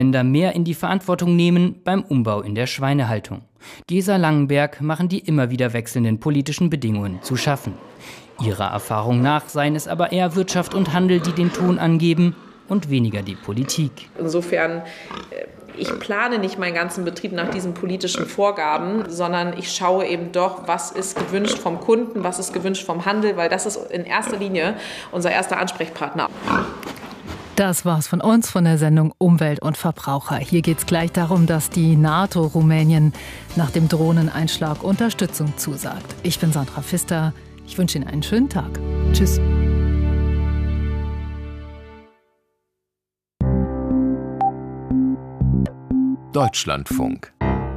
Länder mehr in die Verantwortung nehmen beim Umbau in der Schweinehaltung. Gesa Langenberg machen die immer wieder wechselnden politischen Bedingungen zu schaffen. Ihrer Erfahrung nach seien es aber eher Wirtschaft und Handel, die den Ton angeben und weniger die Politik. Insofern, ich plane nicht meinen ganzen Betrieb nach diesen politischen Vorgaben, sondern ich schaue eben doch, was ist gewünscht vom Kunden, was ist gewünscht vom Handel, weil das ist in erster Linie unser erster Ansprechpartner. Das war's von uns, von der Sendung Umwelt und Verbraucher. Hier geht's gleich darum, dass die NATO Rumänien nach dem Drohneneinschlag Unterstützung zusagt. Ich bin Sandra Pfister. Ich wünsche Ihnen einen schönen Tag. Tschüss. Deutschlandfunk.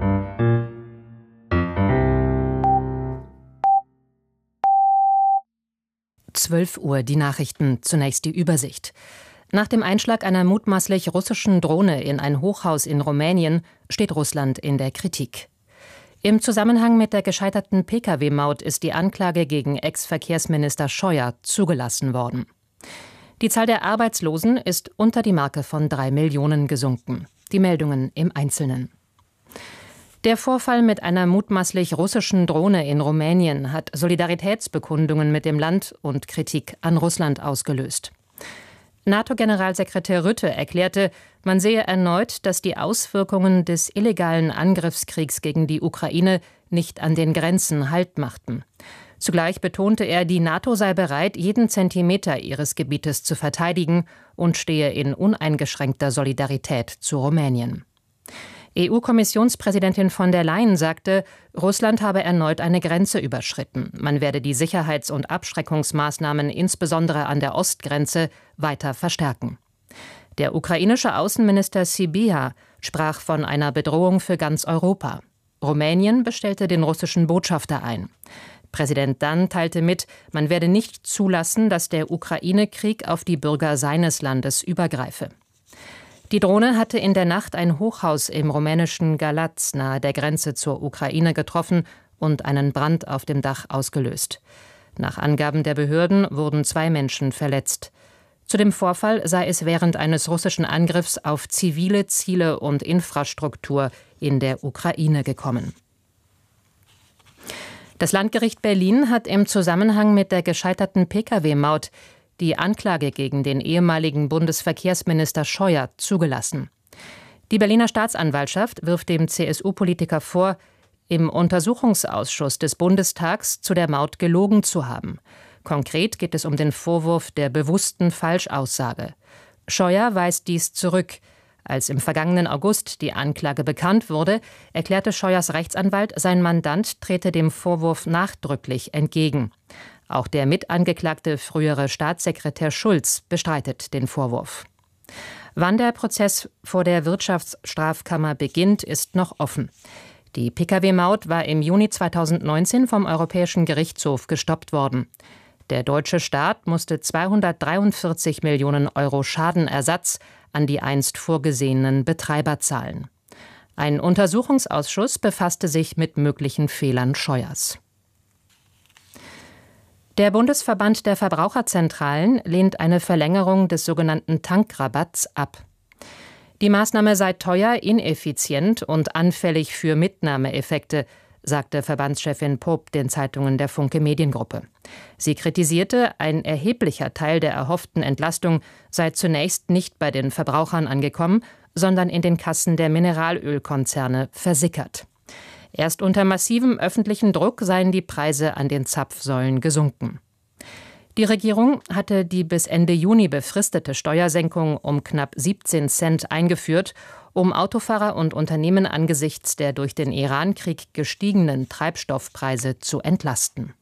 Uhr, die Nachrichten. Zunächst die Übersicht. Nach dem Einschlag einer mutmaßlich russischen Drohne in ein Hochhaus in Rumänien steht Russland in der Kritik. Im Zusammenhang mit der gescheiterten Pkw-Maut ist die Anklage gegen Ex-Verkehrsminister Scheuer zugelassen worden. Die Zahl der Arbeitslosen ist unter die Marke von 3 Millionen gesunken. Die Meldungen im Einzelnen. Der Vorfall mit einer mutmaßlich russischen Drohne in Rumänien hat Solidaritätsbekundungen mit dem Land und Kritik an Russland ausgelöst. NATO-Generalsekretär Rutte erklärte, man sehe erneut, dass die Auswirkungen des illegalen Angriffskriegs gegen die Ukraine nicht an den Grenzen Halt machten. Zugleich betonte er, die NATO sei bereit, jeden Zentimeter ihres Gebietes zu verteidigen und stehe in uneingeschränkter Solidarität zu Rumänien. EU-Kommissionspräsidentin von der Leyen sagte, Russland habe erneut eine Grenze überschritten. Man werde die Sicherheits- und Abschreckungsmaßnahmen insbesondere an der Ostgrenze weiter verstärken. Der ukrainische Außenminister Sybiha sprach von einer Bedrohung für ganz Europa. Rumänien bestellte den russischen Botschafter ein. Präsident Dann teilte mit, man werde nicht zulassen, dass der Ukraine-Krieg auf die Bürger seines Landes übergreife. Die Drohne hatte in der Nacht ein Hochhaus im rumänischen Galați nahe der Grenze zur Ukraine getroffen und einen Brand auf dem Dach ausgelöst. Nach Angaben der Behörden wurden 2 Menschen verletzt. Zu dem Vorfall sei es während eines russischen Angriffs auf zivile Ziele und Infrastruktur in der Ukraine gekommen. Das Landgericht Berlin hat im Zusammenhang mit der gescheiterten Pkw-Maut die Anklage gegen den ehemaligen Bundesverkehrsminister Scheuer zugelassen. Die Berliner Staatsanwaltschaft wirft dem CSU-Politiker vor, im Untersuchungsausschuss des Bundestags zu der Maut gelogen zu haben. Konkret geht es um den Vorwurf der bewussten Falschaussage. Scheuer weist dies zurück. Als im vergangenen August die Anklage bekannt wurde, erklärte Scheuers Rechtsanwalt, sein Mandant trete dem Vorwurf nachdrücklich entgegen. Auch der mitangeklagte frühere Staatssekretär Schulz bestreitet den Vorwurf. Wann der Prozess vor der Wirtschaftsstrafkammer beginnt, ist noch offen. Die Pkw-Maut war im Juni 2019 vom Europäischen Gerichtshof gestoppt worden. Der deutsche Staat musste 243 Millionen Euro Schadenersatz an die einst vorgesehenen Betreiber zahlen. Ein Untersuchungsausschuss befasste sich mit möglichen Fehlern Scheuers. Der Bundesverband der Verbraucherzentralen lehnt eine Verlängerung des sogenannten Tankrabatts ab. Die Maßnahme sei teuer, ineffizient und anfällig für Mitnahmeeffekte, sagte Verbandschefin Popp den Zeitungen der Funke Mediengruppe. Sie kritisierte, ein erheblicher Teil der erhofften Entlastung sei zunächst nicht bei den Verbrauchern angekommen, sondern in den Kassen der Mineralölkonzerne versickert. Erst unter massivem öffentlichen Druck seien die Preise an den Zapfsäulen gesunken. Die Regierung hatte die bis Ende Juni befristete Steuersenkung um knapp 17 Cent eingeführt, um Autofahrer und Unternehmen angesichts der durch den Iran-Krieg gestiegenen Treibstoffpreise zu entlasten.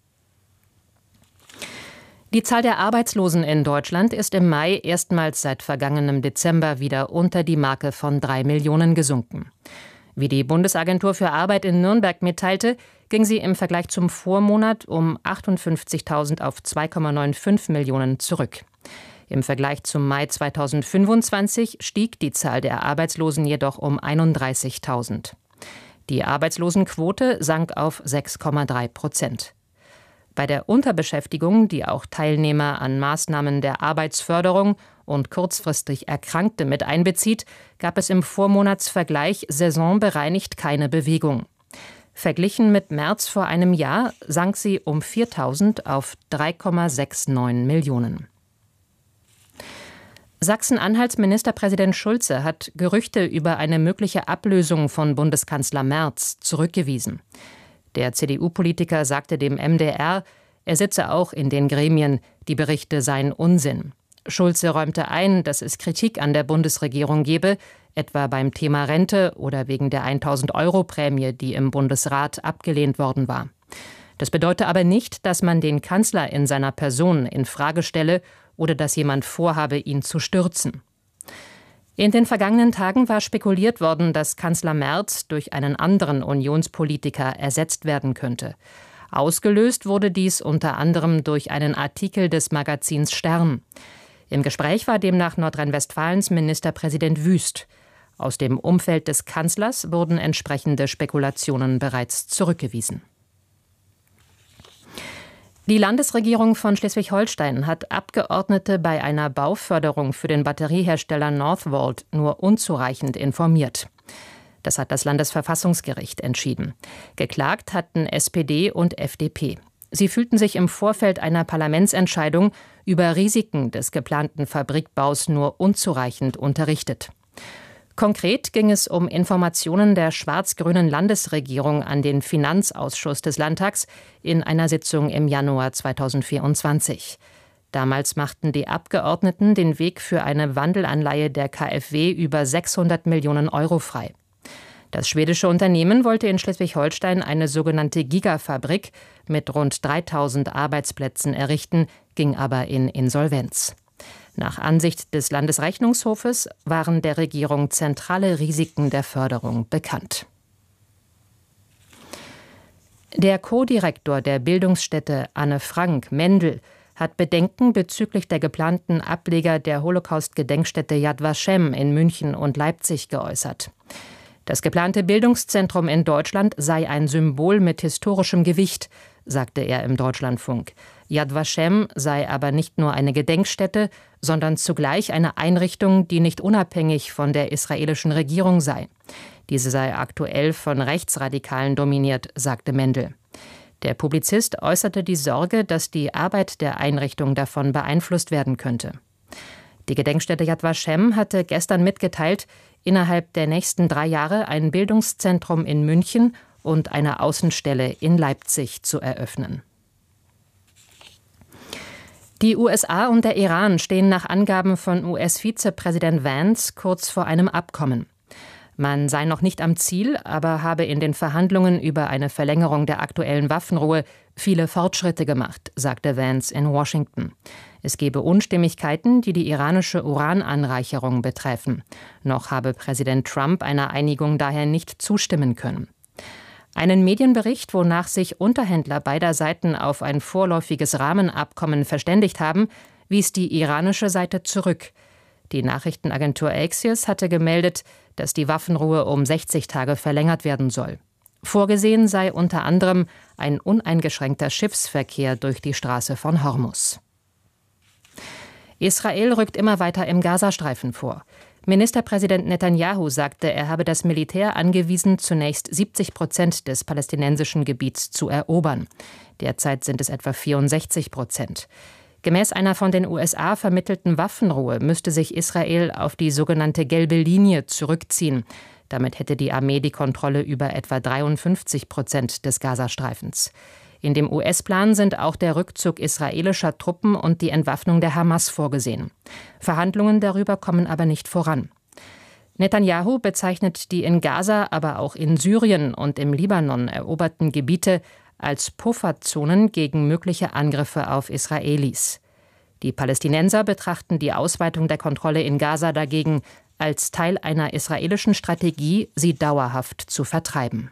Die Zahl der Arbeitslosen in Deutschland ist im Mai erstmals seit vergangenem Dezember wieder unter die Marke von 3 Millionen gesunken. Wie die Bundesagentur für Arbeit in Nürnberg mitteilte, ging sie im Vergleich zum Vormonat um 58.000 auf 2,95 Millionen zurück. Im Vergleich zum Mai 2025 stieg die Zahl der Arbeitslosen jedoch um 31.000. Die Arbeitslosenquote sank auf 6,3%. Bei der Unterbeschäftigung, die auch Teilnehmer an Maßnahmen der Arbeitsförderung und kurzfristig Erkrankte mit einbezieht, gab es im Vormonatsvergleich saisonbereinigt keine Bewegung. Verglichen mit März vor einem Jahr sank sie um 4.000 auf 3,69 Millionen. Sachsen-Anhalts Ministerpräsident Schulze hat Gerüchte über eine mögliche Ablösung von Bundeskanzler Merz zurückgewiesen. Der CDU-Politiker sagte dem MDR, er sitze auch in den Gremien, die Berichte seien Unsinn. Schulze räumte ein, dass es Kritik an der Bundesregierung gebe, etwa beim Thema Rente oder wegen der 1.000-Euro-Prämie, die im Bundesrat abgelehnt worden war. Das bedeute aber nicht, dass man den Kanzler in seiner Person in Frage stelle oder dass jemand vorhabe, ihn zu stürzen. In den vergangenen Tagen war spekuliert worden, dass Kanzler Merz durch einen anderen Unionspolitiker ersetzt werden könnte. Ausgelöst wurde dies unter anderem durch einen Artikel des Magazins Stern. Im Gespräch war demnach Nordrhein-Westfalens Ministerpräsident Wüst. Aus dem Umfeld des Kanzlers wurden entsprechende Spekulationen bereits zurückgewiesen. Die Landesregierung von Schleswig-Holstein hat Abgeordnete bei einer Bauförderung für den Batteriehersteller Northvolt nur unzureichend informiert. Das hat das Landesverfassungsgericht entschieden. Geklagt hatten SPD und FDP. Sie fühlten sich im Vorfeld einer Parlamentsentscheidung über Risiken des geplanten Fabrikbaus nur unzureichend unterrichtet. Konkret ging es um Informationen der schwarz-grünen Landesregierung an den Finanzausschuss des Landtags in einer Sitzung im Januar 2024. Damals machten die Abgeordneten den Weg für eine Wandelanleihe der KfW über 600 Millionen Euro frei. Das schwedische Unternehmen wollte in Schleswig-Holstein eine sogenannte Gigafabrik mit rund 3.000 Arbeitsplätzen errichten, ging aber in Insolvenz. Nach Ansicht des Landesrechnungshofes waren der Regierung zentrale Risiken der Förderung bekannt. Der Co-Direktor der Bildungsstätte Anne Frank, Mendel, hat Bedenken bezüglich der geplanten Ableger der Holocaust-Gedenkstätte Yad Vashem in München und Leipzig geäußert. Das geplante Bildungszentrum in Deutschland sei ein Symbol mit historischem Gewicht, sagte er im Deutschlandfunk. Yad Vashem sei aber nicht nur eine Gedenkstätte, sondern zugleich eine Einrichtung, die nicht unabhängig von der israelischen Regierung sei. Diese sei aktuell von Rechtsradikalen dominiert, sagte Mendel. Der Publizist äußerte die Sorge, dass die Arbeit der Einrichtung davon beeinflusst werden könnte. Die Gedenkstätte Yad Vashem hatte gestern mitgeteilt, innerhalb der nächsten 3 Jahre ein Bildungszentrum in München und eine Außenstelle in Leipzig zu eröffnen. Die USA und der Iran stehen nach Angaben von US-Vizepräsident Vance kurz vor einem Abkommen. Man sei noch nicht am Ziel, aber habe in den Verhandlungen über eine Verlängerung der aktuellen Waffenruhe viele Fortschritte gemacht, sagte Vance in Washington. Es gebe Unstimmigkeiten, die die iranische Urananreicherung betreffen. Noch habe Präsident Trump einer Einigung daher nicht zustimmen können. Einen Medienbericht, wonach sich Unterhändler beider Seiten auf ein vorläufiges Rahmenabkommen verständigt haben, wies die iranische Seite zurück. Die Nachrichtenagentur Axios hatte gemeldet, dass die Waffenruhe um 60 Tage verlängert werden soll. Vorgesehen sei unter anderem ein uneingeschränkter Schiffsverkehr durch die Straße von Hormuz. Israel rückt immer weiter im Gazastreifen vor. Ministerpräsident Netanyahu sagte, er habe das Militär angewiesen, zunächst 70% des palästinensischen Gebiets zu erobern. Derzeit sind es etwa 64%. Gemäß einer von den USA vermittelten Waffenruhe müsste sich Israel auf die sogenannte gelbe Linie zurückziehen. Damit hätte die Armee die Kontrolle über etwa 53% des Gazastreifens. In dem US-Plan sind auch der Rückzug israelischer Truppen und die Entwaffnung der Hamas vorgesehen. Verhandlungen darüber kommen aber nicht voran. Netanyahu bezeichnet die in Gaza, aber auch in Syrien und im Libanon eroberten Gebiete als Pufferzonen gegen mögliche Angriffe auf Israelis. Die Palästinenser betrachten die Ausweitung der Kontrolle in Gaza dagegen als Teil einer israelischen Strategie, sie dauerhaft zu vertreiben.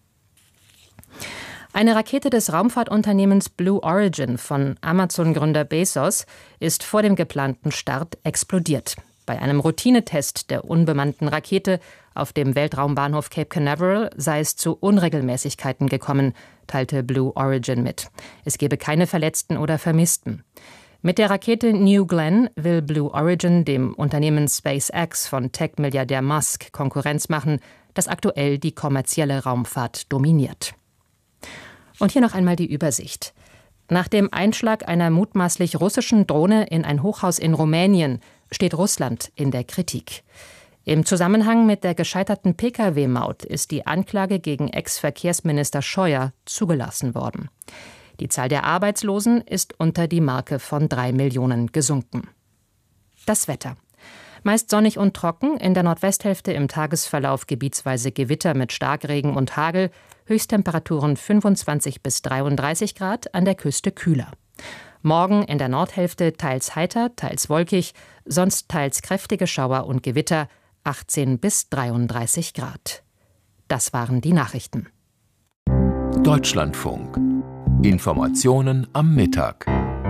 Eine Rakete des Raumfahrtunternehmens Blue Origin von Amazon-Gründer Bezos ist vor dem geplanten Start explodiert. Bei einem Routinetest der unbemannten Rakete auf dem Weltraumbahnhof Cape Canaveral sei es zu Unregelmäßigkeiten gekommen, teilte Blue Origin mit. Es gebe keine Verletzten oder Vermissten. Mit der Rakete New Glenn will Blue Origin dem Unternehmen SpaceX von Tech-Milliardär Musk Konkurrenz machen, das aktuell die kommerzielle Raumfahrt dominiert. Und hier noch einmal die Übersicht. Nach dem Einschlag einer mutmaßlich russischen Drohne in ein Hochhaus in Rumänien steht Russland in der Kritik. Im Zusammenhang mit der gescheiterten Pkw-Maut ist die Anklage gegen Ex-Verkehrsminister Scheuer zugelassen worden. Die Zahl der Arbeitslosen ist unter die Marke von 3 Millionen gesunken. Das Wetter. Meist sonnig und trocken, in der Nordwesthälfte im Tagesverlauf gebietsweise Gewitter mit Starkregen und Hagel, Höchsttemperaturen 25 bis 33 Grad, an der Küste kühler. Morgen in der Nordhälfte teils heiter, teils wolkig, sonst teils kräftige Schauer und Gewitter, 18 bis 33 Grad. Das waren die Nachrichten. Deutschlandfunk. Informationen am Mittag.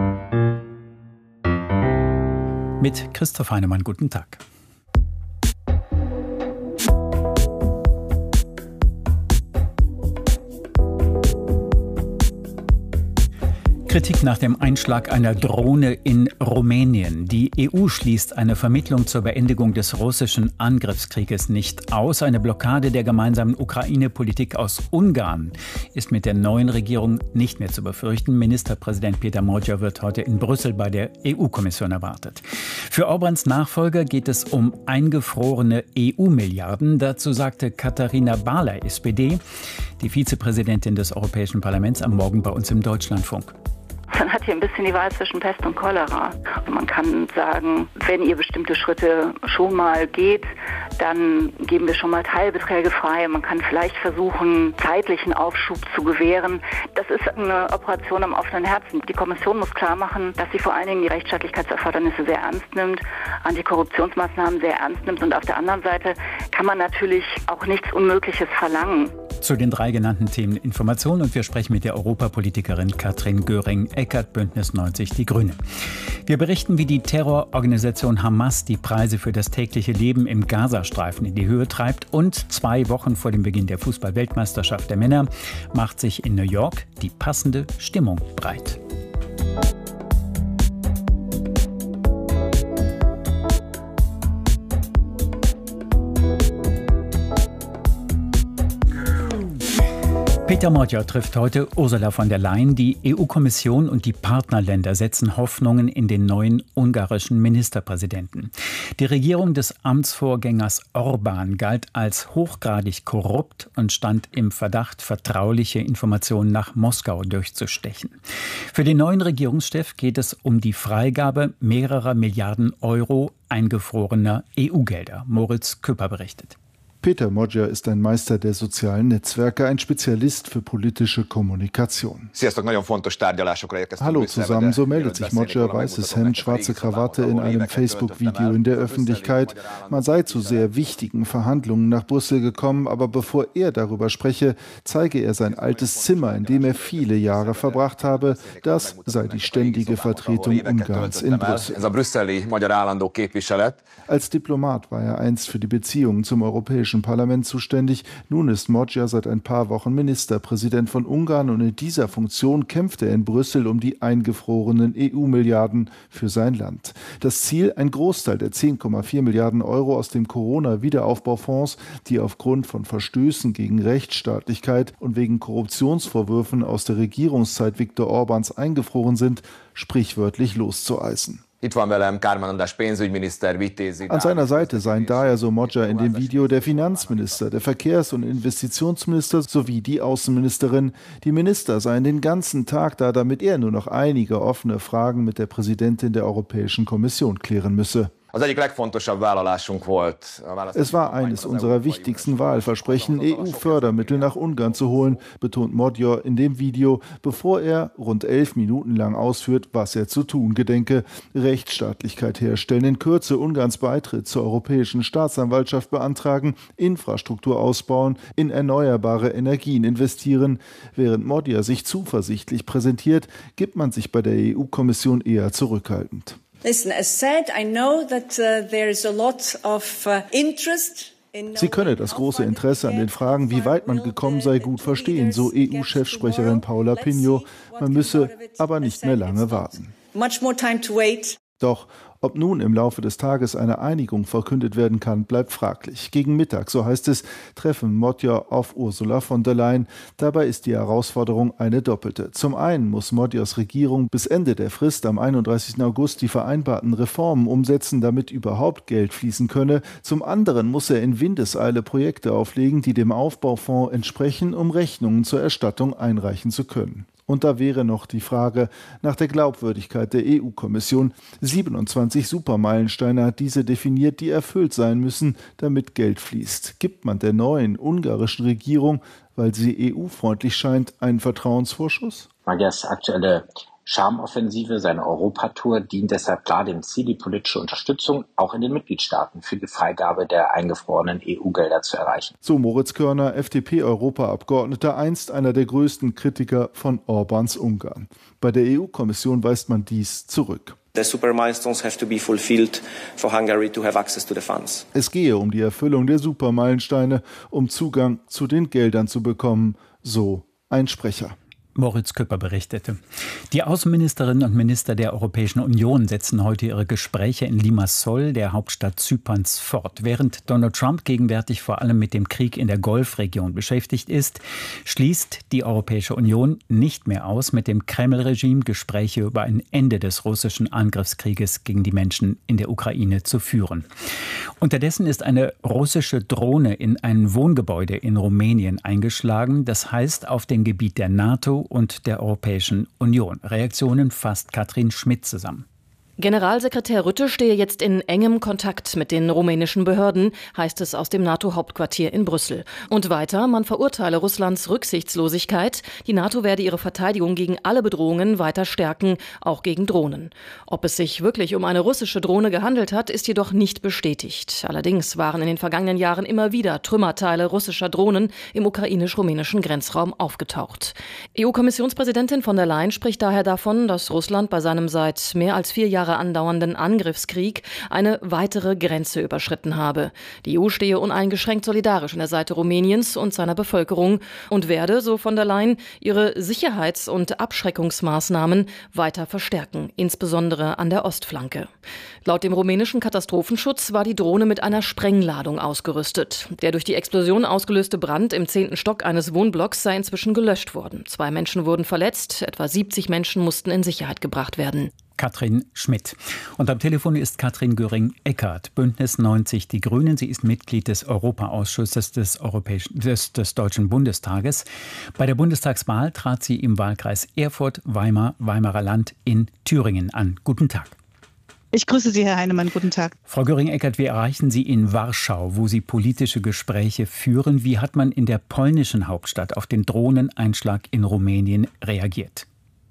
Mit Christoph Heinemann, guten Tag. Kritik nach dem Einschlag einer Drohne in Rumänien. Die EU schließt eine Vermittlung zur Beendigung des russischen Angriffskrieges nicht aus. Eine Blockade der gemeinsamen Ukraine-Politik aus Ungarn ist mit der neuen Regierung nicht mehr zu befürchten. Ministerpräsident Péter Magyar wird heute in Brüssel bei der EU-Kommission erwartet. Für Orbáns Nachfolger geht es um eingefrorene EU-Milliarden. Dazu sagte Katharina Barley, SPD, die Vizepräsidentin des Europäischen Parlaments, am Morgen bei uns im Deutschlandfunk. Man hat hier ein bisschen die Wahl zwischen Pest und Cholera. Und man kann sagen, wenn ihr bestimmte Schritte schon mal geht, dann geben wir schon mal Teilbeträge frei. Man kann vielleicht versuchen, zeitlichen Aufschub zu gewähren. Das ist eine Operation am offenen Herzen. Die Kommission muss klar machen, dass sie vor allen Dingen die Rechtsstaatlichkeitserfordernisse sehr ernst nimmt, Antikorruptionsmaßnahmen sehr ernst nimmt. Und auf der anderen Seite kann man natürlich auch nichts Unmögliches verlangen. Zu den 3 genannten Themen Information, und wir sprechen mit der Europapolitikerin Katrin Göring-Eckardt, Bündnis 90 Die Grünen. Wir berichten, wie die Terrororganisation Hamas die Preise für das tägliche Leben im Gazastreifen in die Höhe treibt, und 2 Wochen vor dem Beginn der Fußball-Weltmeisterschaft der Männer macht sich in New York die passende Stimmung breit. Péter Magyar trifft heute Ursula von der Leyen. Die EU-Kommission und die Partnerländer setzen Hoffnungen in den neuen ungarischen Ministerpräsidenten. Die Regierung des Amtsvorgängers Orbán galt als hochgradig korrupt und stand im Verdacht, vertrauliche Informationen nach Moskau durchzustechen. Für den neuen Regierungschef geht es um die Freigabe mehrerer Milliarden Euro eingefrorener EU-Gelder. Moritz Küpper berichtet. Péter Magyar ist ein Meister der sozialen Netzwerke, ein Spezialist für politische Kommunikation. Hallo zusammen, so meldet sich Magyar, weißes Hemd, schwarze Krawatte in einem Facebook-Video in der Öffentlichkeit. Man sei zu sehr wichtigen Verhandlungen nach Brüssel gekommen, aber bevor er darüber spreche, zeige er sein altes Zimmer, in dem er viele Jahre verbracht habe. Das sei die ständige Vertretung Ungarns in Brüssel. Als Diplomat war er einst für die Beziehungen zum Europäischen Parlament zuständig. Nun ist Magyar seit ein paar Wochen Ministerpräsident von Ungarn, und in dieser Funktion kämpft er in Brüssel um die eingefrorenen EU-Milliarden für sein Land. Das Ziel: ein Großteil der 10,4 Milliarden Euro aus dem Corona-Wiederaufbaufonds, die aufgrund von Verstößen gegen Rechtsstaatlichkeit und wegen Korruptionsvorwürfen aus der Regierungszeit Viktor Orbáns eingefroren sind, sprichwörtlich loszueisen. An seiner Seite seien daher, so Magyar in dem Video, der Finanzminister, der Verkehrs- und Investitionsminister sowie die Außenministerin. Die Minister seien den ganzen Tag da, damit er nur noch einige offene Fragen mit der Präsidentin der Europäischen Kommission klären müsse. Es war eines unserer wichtigsten Wahlversprechen, EU-Fördermittel nach Ungarn zu holen, betont Magyar in dem Video, bevor er rund 11 Minuten lang ausführt, was er zu tun gedenke: Rechtsstaatlichkeit herstellen, in Kürze Ungarns Beitritt zur Europäischen Staatsanwaltschaft beantragen, Infrastruktur ausbauen, in erneuerbare Energien investieren. Während Magyar sich zuversichtlich präsentiert, gibt man sich bei der EU-Kommission eher zurückhaltend. Listen, as said, I know that there is a lot of interest. Sie könne das große Interesse an den Fragen, wie weit man gekommen sei, gut verstehen, so EU-Chefsprecherin Paula Pinho. Man müsse aber nicht mehr lange warten. much more time to wait. Doch ob nun im Laufe des Tages eine Einigung verkündet werden kann, bleibt fraglich. Gegen Mittag, so heißt es, treffen Motja auf Ursula von der Leyen. Dabei ist die Herausforderung eine doppelte. Zum einen muss Motjas Regierung bis Ende der Frist am 31. August die vereinbarten Reformen umsetzen, damit überhaupt Geld fließen könne. Zum anderen muss er in Windeseile Projekte auflegen, die dem Aufbaufonds entsprechen, um Rechnungen zur Erstattung einreichen zu können. Und da wäre noch die Frage nach der Glaubwürdigkeit der EU-Kommission. 27 Supermeilensteine hat diese definiert, die erfüllt sein müssen, damit Geld fließt. Gibt man der neuen ungarischen Regierung, weil sie EU-freundlich scheint, einen Vertrauensvorschuss? Magyars aktuelle Charmoffensive, seine Europatour, dient deshalb klar dem Ziel, die politische Unterstützung auch in den Mitgliedstaaten für die Freigabe der eingefrorenen EU-Gelder zu erreichen. So Moritz Körner, FDP-Europaabgeordneter, einst einer der größten Kritiker von Orbáns Ungarn. Bei der EU-Kommission weist man dies zurück. The super milestones have to be fulfilled for Hungary to have access to the funds. Es gehe um die Erfüllung der Supermeilensteine, um Zugang zu den Geldern zu bekommen, so ein Sprecher. Moritz Küpper berichtete. Die Außenministerinnen und Minister der Europäischen Union setzen heute ihre Gespräche in Limassol, der Hauptstadt Zyperns, fort. Während Donald Trump gegenwärtig vor allem mit dem Krieg in der Golfregion beschäftigt ist, schließt die Europäische Union nicht mehr aus, mit dem Kreml-Regime Gespräche über ein Ende des russischen Angriffskrieges gegen die Menschen in der Ukraine zu führen. Unterdessen ist eine russische Drohne in ein Wohngebäude in Rumänien eingeschlagen, das heißt auf dem Gebiet der NATO und der Europäischen Union. Reaktionen fasst Katrin Schmidt zusammen. Generalsekretär Rutte stehe jetzt in engem Kontakt mit den rumänischen Behörden, heißt es aus dem NATO-Hauptquartier in Brüssel. Und weiter, man verurteile Russlands Rücksichtslosigkeit. Die NATO werde ihre Verteidigung gegen alle Bedrohungen weiter stärken, auch gegen Drohnen. Ob es sich wirklich um eine russische Drohne gehandelt hat, ist jedoch nicht bestätigt. Allerdings waren in den vergangenen Jahren immer wieder Trümmerteile russischer Drohnen im ukrainisch-rumänischen Grenzraum aufgetaucht. EU-Kommissionspräsidentin von der Leyen spricht daher davon, dass Russland bei seinem seit mehr als 4 Jahre andauernden Angriffskrieg eine weitere Grenze überschritten habe. Die EU stehe uneingeschränkt solidarisch an der Seite Rumäniens und seiner Bevölkerung und werde, so von der Leyen, ihre Sicherheits- und Abschreckungsmaßnahmen weiter verstärken, insbesondere an der Ostflanke. Laut dem rumänischen Katastrophenschutz war die Drohne mit einer Sprengladung ausgerüstet. Der durch die Explosion ausgelöste Brand im 10. Stock eines Wohnblocks sei inzwischen gelöscht worden. 2 Menschen wurden verletzt, etwa 70 Menschen mussten in Sicherheit gebracht werden. Katrin Schmidt. Und am Telefon ist Katrin Göring-Eckardt, Bündnis 90 Die Grünen. Sie ist Mitglied des Europaausschusses des Deutschen Bundestages. Bei der Bundestagswahl trat sie im Wahlkreis Erfurt-Weimarer Land in Thüringen an. Guten Tag. Ich grüße Sie, Herr Heinemann. Guten Tag. Frau Göring-Eckardt, wir erreichen Sie in Warschau, wo Sie politische Gespräche führen. Wie hat man in der polnischen Hauptstadt auf den Drohneneinschlag in Rumänien reagiert?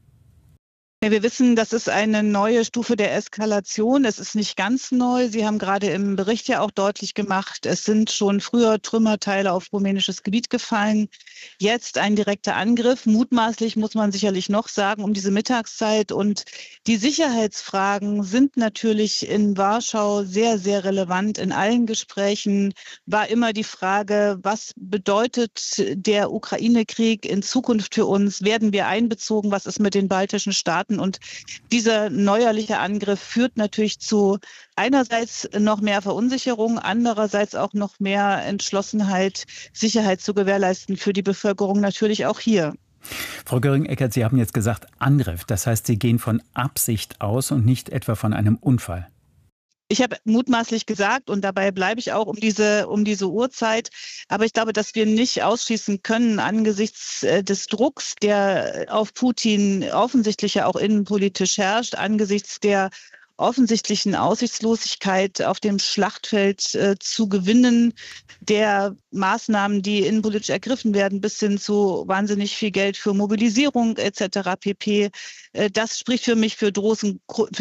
Ja, wir wissen, das ist eine neue Stufe der Eskalation. Es ist nicht ganz neu. Sie haben gerade im Bericht ja auch deutlich gemacht, es sind schon früher Trümmerteile auf rumänisches Gebiet gefallen. Jetzt ein direkter Angriff. Mutmaßlich muss man sicherlich noch sagen, um diese Mittagszeit. Und die Sicherheitsfragen sind natürlich in Warschau sehr, sehr relevant. In allen Gesprächen war immer die Frage, was bedeutet der Ukraine-Krieg in Zukunft für uns? Werden wir einbezogen? Was ist mit den baltischen Staaten? Und dieser neuerliche Angriff führt natürlich zu einerseits noch mehr Verunsicherung, andererseits auch noch mehr Entschlossenheit, Sicherheit zu gewährleisten für die Bevölkerung natürlich auch hier. Frau Göring-Eckardt, Sie haben jetzt gesagt Angriff. Das heißt, Sie gehen von Absicht aus und nicht etwa von einem Unfall. Ich habe mutmaßlich gesagt, und dabei bleibe ich auch um diese Uhrzeit, aber ich glaube, dass wir nicht ausschließen können angesichts des Drucks, der auf Putin offensichtlich ja auch innenpolitisch herrscht, angesichts der offensichtlichen Aussichtslosigkeit auf dem Schlachtfeld zu gewinnen, der Maßnahmen, die innenpolitisch ergriffen werden, bis hin zu wahnsinnig viel Geld für Mobilisierung etc. pp. Das spricht für mich für großen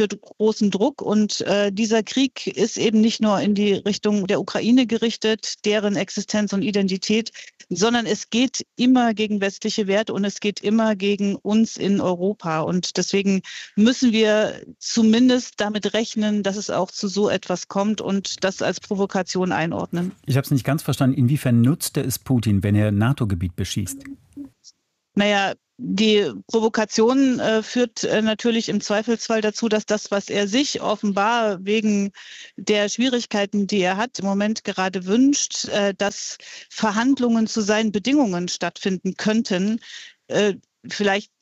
Druck. Und dieser Krieg ist eben nicht nur in die Richtung der Ukraine gerichtet, deren Existenz und Identität, sondern es geht immer gegen westliche Werte und es geht immer gegen uns in Europa. Und deswegen müssen wir zumindest damit rechnen, dass es auch zu so etwas kommt und das als Provokation einordnen. Ich habe es nicht ganz verstanden. Inwiefern nutzte es Putin, wenn er NATO-Gebiet beschießt? Die Provokation führt natürlich im Zweifelsfall dazu, dass das, was er sich offenbar wegen der Schwierigkeiten, die er hat, im Moment gerade wünscht, dass Verhandlungen zu seinen Bedingungen stattfinden könnten, vielleicht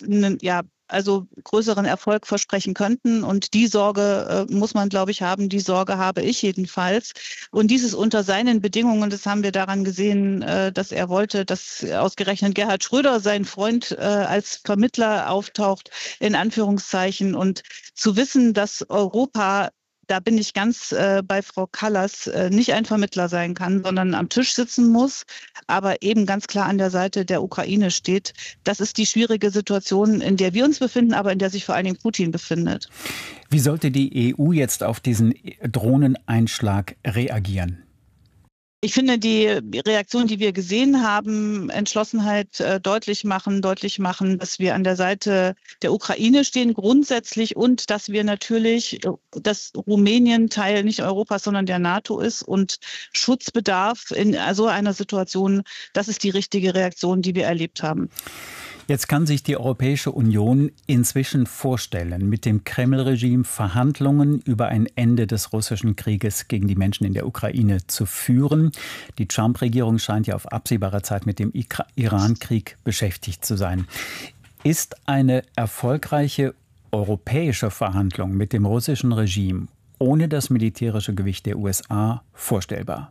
größeren Erfolg versprechen könnten. Und die Sorge muss man, glaube ich, haben. Die Sorge habe ich jedenfalls. Und dieses unter seinen Bedingungen, das haben wir daran gesehen, dass er wollte, dass ausgerechnet Gerhard Schröder, sein Freund, als Vermittler auftaucht, in Anführungszeichen. Und zu wissen, dass Europa, da bin ich ganz bei Frau Kallas, nicht ein Vermittler sein kann, sondern am Tisch sitzen muss, aber eben ganz klar an der Seite der Ukraine steht. Das ist die schwierige Situation, in der wir uns befinden, aber in der sich vor allen Dingen Putin befindet. Wie sollte die EU jetzt auf diesen Drohneneinschlag reagieren? Ich finde, die Reaktion, die wir gesehen haben, Entschlossenheit deutlich machen, dass wir an der Seite der Ukraine stehen grundsätzlich und dass wir natürlich, dass Rumänien Teil nicht Europas, sondern der NATO ist und Schutzbedarf in so einer Situation, das ist die richtige Reaktion, die wir erlebt haben. Jetzt kann sich die Europäische Union inzwischen vorstellen, mit dem Kreml-Regime Verhandlungen über ein Ende des russischen Krieges gegen die Menschen in der Ukraine zu führen. Die Trump-Regierung scheint ja auf absehbare Zeit mit dem Iran-Krieg beschäftigt zu sein. Ist eine erfolgreiche europäische Verhandlung mit dem russischen Regime ohne das militärische Gewicht der USA vorstellbar?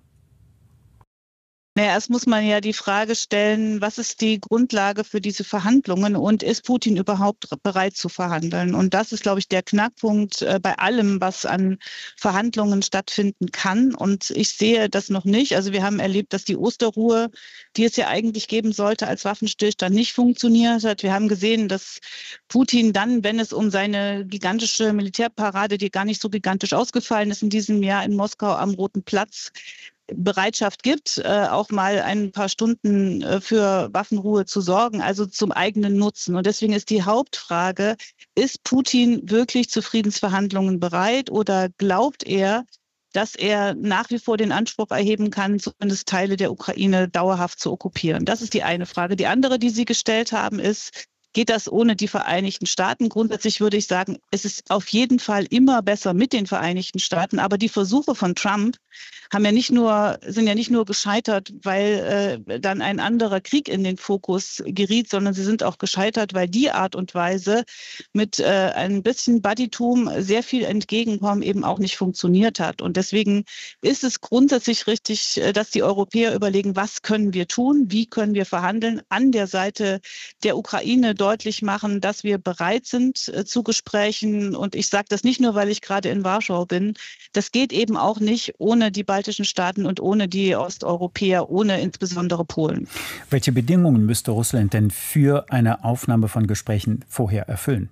Erst muss man ja die Frage stellen, was ist die Grundlage für diese Verhandlungen und ist Putin überhaupt bereit zu verhandeln? Und das ist, glaube ich, der Knackpunkt bei allem, was an Verhandlungen stattfinden kann. Und ich sehe das noch nicht. Also wir haben erlebt, dass die Osterruhe, die es ja eigentlich geben sollte als Waffenstillstand, nicht funktioniert hat. Wir haben gesehen, dass Putin dann, wenn es um seine gigantische Militärparade, die gar nicht so gigantisch ausgefallen ist in diesem Jahr in Moskau am Roten Platz, Bereitschaft gibt, auch mal ein paar Stunden für Waffenruhe zu sorgen, also zum eigenen Nutzen. Und deswegen ist die Hauptfrage, ist Putin wirklich zu Friedensverhandlungen bereit oder glaubt er, dass er nach wie vor den Anspruch erheben kann, zumindest Teile der Ukraine dauerhaft zu okkupieren? Das ist die eine Frage. Die andere, die Sie gestellt haben, ist, geht das ohne die Vereinigten Staaten? Grundsätzlich würde ich sagen, es ist auf jeden Fall immer besser mit den Vereinigten Staaten. Aber die Versuche von Trump sind ja nicht nur gescheitert, weil dann ein anderer Krieg in den Fokus geriet, sondern sie sind auch gescheitert, weil die Art und Weise mit ein bisschen Buddytum sehr viel Entgegenkommen eben auch nicht funktioniert hat. Und deswegen ist es grundsätzlich richtig, dass die Europäer überlegen, was können wir tun, wie können wir verhandeln, an der Seite der Ukraine deutlich machen, dass wir bereit sind zu Gesprächen. Und ich sage das nicht nur, weil ich gerade in Warschau bin. Das geht eben auch nicht ohne die baltischen Staaten und ohne die Osteuropäer, ohne insbesondere Polen. Welche Bedingungen müsste Russland denn für eine Aufnahme von Gesprächen vorher erfüllen?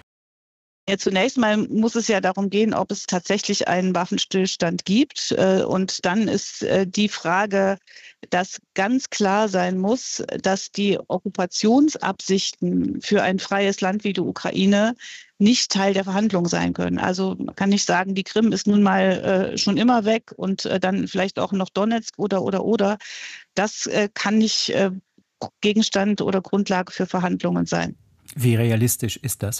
Ja, zunächst mal muss es ja darum gehen, ob es tatsächlich einen Waffenstillstand gibt. Und dann ist die Frage, dass ganz klar sein muss, dass die Okkupationsabsichten für ein freies Land wie die Ukraine nicht Teil der Verhandlungen sein können. Also man kann nicht sagen, die Krim ist nun mal schon immer weg und dann vielleicht auch noch Donetsk oder. Das kann nicht Gegenstand oder Grundlage für Verhandlungen sein. Wie realistisch ist das?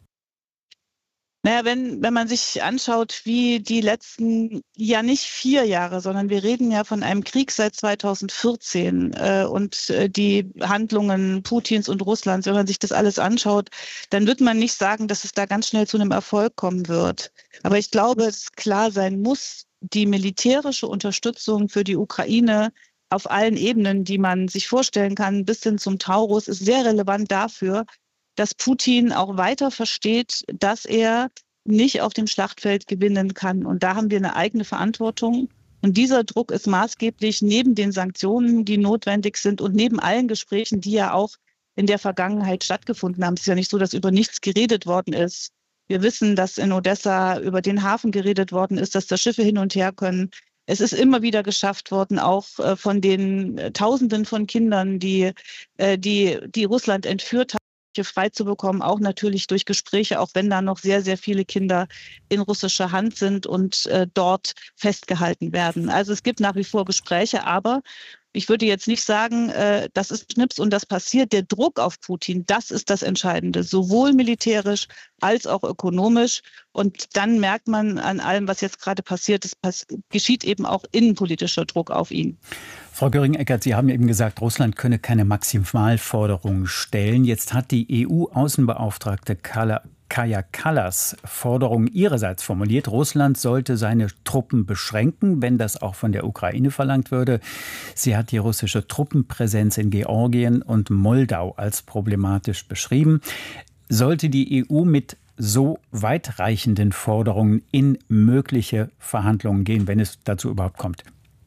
Wenn man sich anschaut, wie die letzten, ja nicht 4 Jahre, sondern wir reden ja von einem Krieg seit 2014 und die Handlungen Putins und Russlands, wenn man sich das alles anschaut, dann wird man nicht sagen, dass es da ganz schnell zu einem Erfolg kommen wird. Aber ich glaube, dass klar sein muss, die militärische Unterstützung für die Ukraine auf allen Ebenen, die man sich vorstellen kann, bis hin zum Taurus, ist sehr relevant dafür, dass Putin auch weiter versteht, dass er nicht auf dem Schlachtfeld gewinnen kann. Und da haben wir eine eigene Verantwortung. Und dieser Druck ist maßgeblich neben den Sanktionen, die notwendig sind und neben allen Gesprächen, die ja auch in der Vergangenheit stattgefunden haben. Es ist ja nicht so, dass über nichts geredet worden ist. Wir wissen, dass in Odessa über den Hafen geredet worden ist, dass da Schiffe hin und her können. Es ist immer wieder geschafft worden, auch von den Tausenden von Kindern, die Russland entführt hat, frei zu bekommen, auch natürlich durch Gespräche, auch wenn da noch sehr, sehr viele Kinder in russischer Hand sind und dort festgehalten werden. Also es gibt nach wie vor Gespräche, aber Ich würde jetzt nicht sagen, das ist Schnips und das passiert. Der Druck auf Putin, das ist das Entscheidende, sowohl militärisch als auch ökonomisch. Und dann merkt man an allem, was jetzt gerade passiert, es geschieht eben auch innenpolitischer Druck auf ihn. Frau Göring-Eckardt, Sie haben eben gesagt, Russland könne keine Maximalforderungen stellen. Jetzt hat die EU-Außenbeauftragte Kaja Kallas Forderung ihrerseits formuliert. Russland sollte seine Truppen beschränken, wenn das auch von der Ukraine verlangt würde. Sie hat die russische Truppenpräsenz in Georgien und Moldau als problematisch beschrieben. Sollte die EU mit so weitreichenden Forderungen in mögliche Verhandlungen gehen, wenn es dazu überhaupt kommt?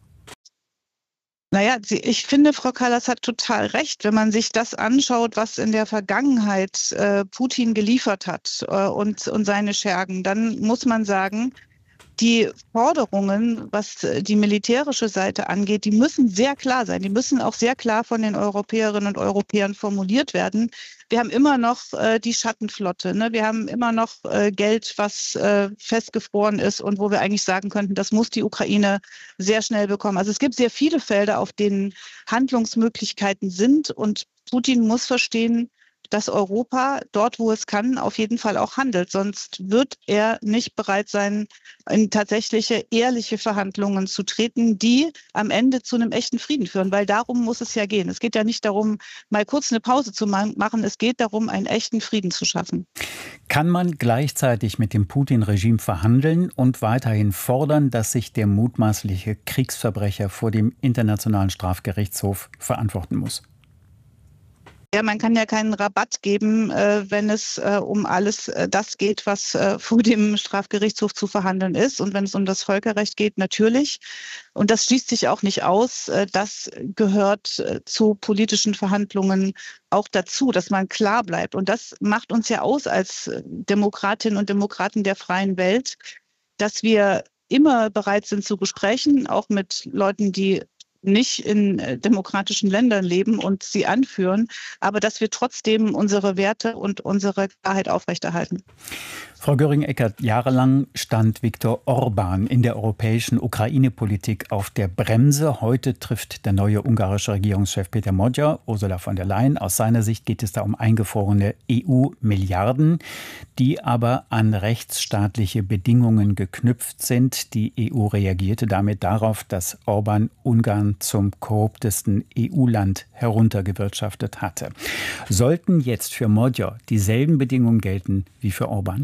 Naja, ich finde, Frau Kallas hat total recht, wenn man sich das anschaut, was in der Vergangenheit Putin geliefert hat und seine Schergen, dann muss man sagen, die Forderungen, was die militärische Seite angeht, die müssen sehr klar sein. Die müssen auch sehr klar von den Europäerinnen und Europäern formuliert werden. Wir haben immer noch die Schattenflotte, ne? Wir haben immer noch Geld, was festgefroren ist und wo wir eigentlich sagen könnten, das muss die Ukraine sehr schnell bekommen. Also es gibt sehr viele Felder, auf denen Handlungsmöglichkeiten sind und Putin muss verstehen, dass Europa dort, wo es kann, auf jeden Fall auch handelt. Sonst wird er nicht bereit sein, in tatsächliche, ehrliche Verhandlungen zu treten, die am Ende zu einem echten Frieden führen. Weil darum muss es ja gehen. Es geht ja nicht darum, mal kurz eine Pause zu machen. Es geht darum, einen echten Frieden zu schaffen. Kann man gleichzeitig mit dem Putin-Regime verhandeln und weiterhin fordern, dass sich der mutmaßliche Kriegsverbrecher vor dem Internationalen Strafgerichtshof verantworten muss? Ja, man kann ja keinen Rabatt geben, wenn es um alles das geht, was vor dem Strafgerichtshof zu verhandeln ist. Und wenn es um das Völkerrecht geht, natürlich. Und das schließt sich auch nicht aus. Das gehört zu politischen Verhandlungen auch dazu, dass man klar bleibt. Und das macht uns ja aus als Demokratinnen und Demokraten der freien Welt, dass wir immer bereit sind zu Gesprächen, auch mit Leuten, die nicht in demokratischen Ländern leben und sie anführen, aber dass wir trotzdem unsere Werte und unsere Klarheit aufrechterhalten. Frau Göring-Eckardt, jahrelang stand Viktor Orbán in der europäischen Ukraine-Politik auf der Bremse. Heute trifft der neue ungarische Regierungschef Péter Magyar Ursula von der Leyen. Aus seiner Sicht geht es da um eingefrorene EU-Milliarden, die aber an rechtsstaatliche Bedingungen geknüpft sind. Die EU reagierte damit darauf, dass Orbán Ungarn zum korruptesten EU-Land heruntergewirtschaftet hatte. Sollten jetzt für Magyar dieselben Bedingungen gelten wie für Orbán?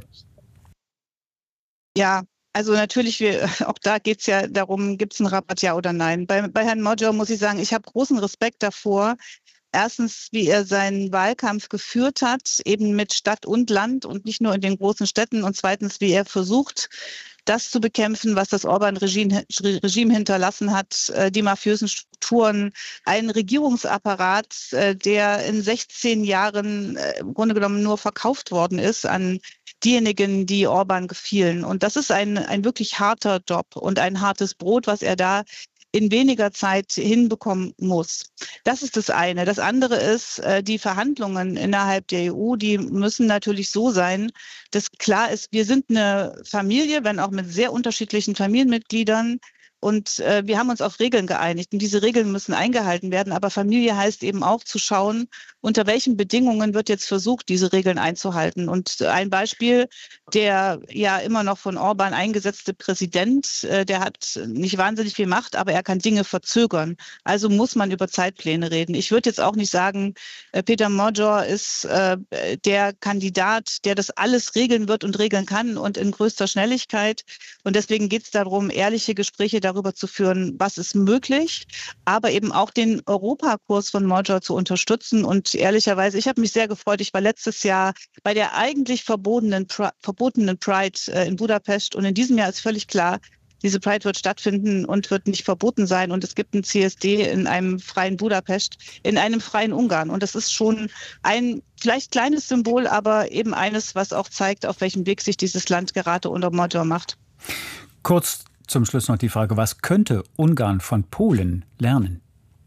Ja, also natürlich, auch da geht es ja darum, gibt es einen Rabatt, ja oder nein. Bei Herrn Magyar muss ich sagen, ich habe großen Respekt davor. Erstens, wie er seinen Wahlkampf geführt hat, eben mit Stadt und Land und nicht nur in den großen Städten. Und zweitens, wie er versucht, das zu bekämpfen, was das Orbán-Regime hinterlassen hat, die mafiösen Strukturen, einen Regierungsapparat, der in 16 Jahren im Grunde genommen nur verkauft worden ist an diejenigen, die Orbán gefielen. Und das ist ein wirklich harter Job und ein hartes Brot, was er da in weniger Zeit hinbekommen muss. Das ist das eine. Das andere ist, die Verhandlungen innerhalb der EU, die müssen natürlich so sein, dass klar ist, wir sind eine Familie, wenn auch mit sehr unterschiedlichen Familienmitgliedern. Und wir haben uns auf Regeln geeinigt und diese Regeln müssen eingehalten werden. Aber Familie heißt eben auch zu schauen, unter welchen Bedingungen wird jetzt versucht, diese Regeln einzuhalten. Und ein Beispiel, der ja immer noch von Orbán eingesetzte Präsident, der hat nicht wahnsinnig viel Macht, aber er kann Dinge verzögern. Also muss man über Zeitpläne reden. Ich würde jetzt auch nicht sagen, Péter Magyar ist der Kandidat, der das alles regeln wird und regeln kann und in größter Schnelligkeit. Und deswegen geht es darum, ehrliche Gespräche darüber zu führen, was ist möglich, aber eben auch den Europakurs von Magyar zu unterstützen. Und ehrlicherweise, ich habe mich sehr gefreut. Ich war letztes Jahr bei der eigentlich verbotenen Pride in Budapest und in diesem Jahr ist völlig klar, diese Pride wird stattfinden und wird nicht verboten sein. Und es gibt ein CSD in einem freien Budapest, in einem freien Ungarn. Und das ist schon ein vielleicht kleines Symbol, aber eben eines, was auch zeigt, auf welchem Weg sich dieses Land gerade unter Magyar macht. Kurz zum Schluss noch die Frage, was könnte Ungarn von Polen lernen?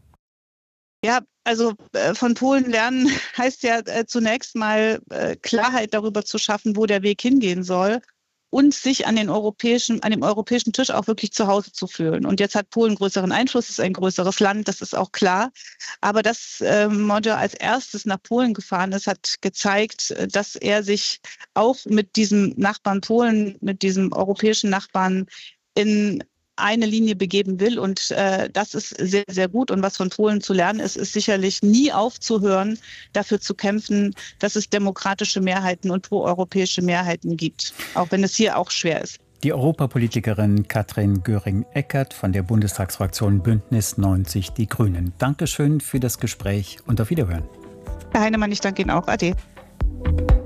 Ja, also von Polen lernen heißt ja zunächst mal Klarheit darüber zu schaffen, wo der Weg hingehen soll. und sich an dem europäischen Tisch auch wirklich zu Hause zu fühlen. Und jetzt hat Polen größeren Einfluss, ist ein größeres Land, das ist auch klar. Aber dass Magyar als erstes nach Polen gefahren ist, hat gezeigt, dass er sich auch mit diesem Nachbarn Polen, mit diesem europäischen Nachbarn in eine Linie begeben will. Und das ist sehr, sehr gut. Und was von Polen zu lernen ist, ist sicherlich nie aufzuhören, dafür zu kämpfen, dass es demokratische Mehrheiten und proeuropäische Mehrheiten gibt. Auch wenn es hier auch schwer ist. Die Europapolitikerin Katrin Göring-Eckardt von der Bundestagsfraktion Bündnis 90 Die Grünen. Dankeschön für das Gespräch und auf Wiederhören. Herr Heinemann, ich danke Ihnen auch. Ade.